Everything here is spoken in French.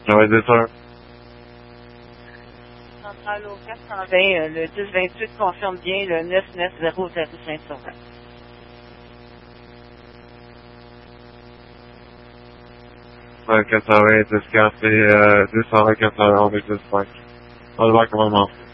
Ça va être 10 heures. Centrale au 420, le 1028 confirme bien le 990 Saint-Sauveur. Ouais, 420, 10 4 et 220, 420, 10 5. On va voir comment on